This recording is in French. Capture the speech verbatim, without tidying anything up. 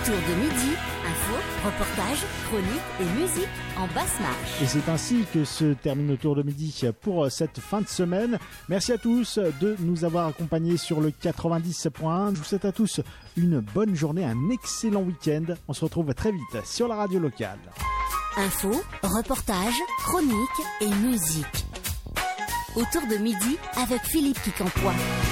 Autour de midi, info, reportage, chronique et musique en basse marche. Et c'est ainsi que se termine Autour de midi pour cette fin de semaine. Merci à tous de nous avoir accompagnés sur le quatre-vingt-dix point un. Je vous souhaite à tous une bonne journée, un excellent week-end. On se retrouve très vite sur la radio locale. Info, reportage, chronique et musique. Autour de midi avec Philippe Quincampoix.